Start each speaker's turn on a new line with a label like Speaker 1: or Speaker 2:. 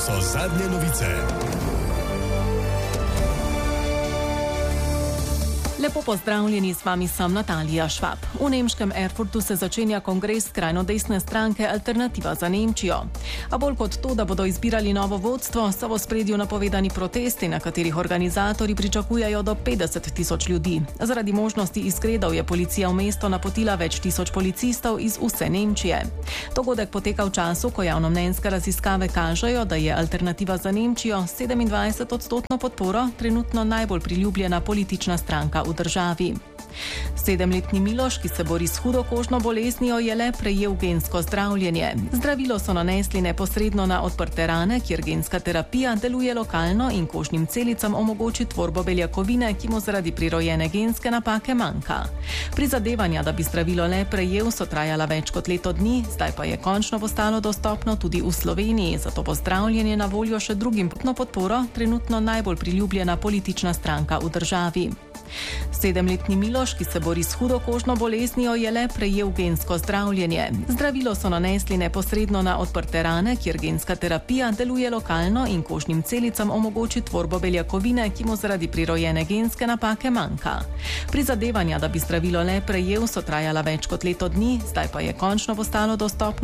Speaker 1: so zadnje novice.
Speaker 2: Lepo pozdravljeni, z vami sem Natalija Švab. V nemškem Erfurtu se začenja kongres skrajno desne stranke Alternativa za Nemčijo. A bolj kot to, da bodo izbirali novo vodstvo, so v ospredju napovedani protesti, na katerih organizatorji pričakujejo do 50.000 ljudi. Zaradi možnosti izgredov je policija v mesto napotila več tisoč policistov iz vse Nemčije. Dogodek poteka v času, ko javnomnenjske raziskave kažejo, da je Alternativa za Nemčijo 27% podporo trenutno najbolj priljubljena politična stranka v državi. 7-letni Miloš, ki se bori s hudo kožno boleznijo, je le prejel gensko zdravljenje. Zdravilo so nanesli neposredno na odprte rane, kjer genska terapija deluje lokalno in kožnim celicam omogoči tvorbo beljakovine, ki mu zaradi prirojene genske napake manjka. Prizadevanja, da bi zdravilo le prejel, so trajala več kot leto dni, zdaj pa je končno postalo dostopno tudi v Sloveniji, zato bo zdravljenje na voljo še drugim. Podporo trenutno najbolj priljubljena politična stranka v državi. 7-letni Miloš, ki se bori s hudo kožno boleznijo, je le prejel gensko zdravljenje. Zdravilo so nanesli neposredno na odprte rane, kjer genska terapija deluje lokalno in kožnim celicam omogoči tvorbo beljakovine, ki mu zaradi prirojene genske napake manjka. Prizadevanja, da bi zdravilo le prejel, so trajala več kot leto dni, zdaj pa je končno postalo dostopno